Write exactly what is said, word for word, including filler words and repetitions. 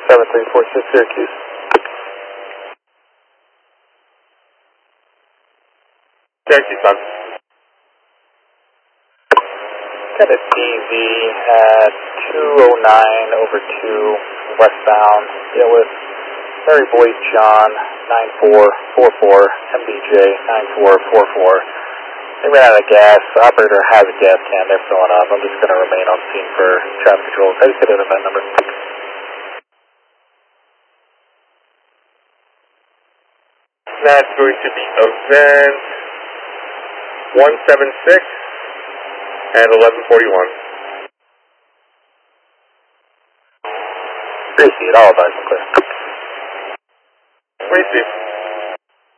seven three four six, Syracuse. Syracuse, son. Got a D Z at two oh nine over two westbound. Deal with Mary Boyd John nine four four four, M B J nine four four four. They ran out of gas. The operator has a gas can. They're filling up. I'm just going to remain on scene for traffic control. I just get out of that number. That's going to be event one seven six and eleven forty-one. Gracie, all advice, clear. Gracie.